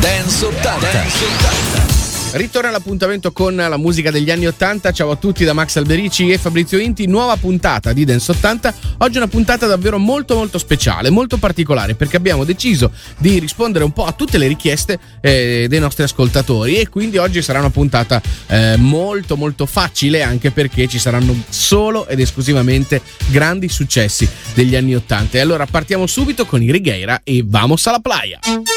Dance 80. Ritorna l'appuntamento con la musica degli anni 80. Ciao a tutti da Max Alberici e Fabrizio Inti. Nuova puntata di Dance 80. Oggi è una puntata davvero molto molto speciale, molto particolare, perché abbiamo deciso di rispondere un po' a tutte le richieste dei nostri ascoltatori, e quindi oggi sarà una puntata molto molto facile, anche perché ci saranno solo ed esclusivamente grandi successi degli anni 80. E allora partiamo subito con i Righeira e Vamos alla playa.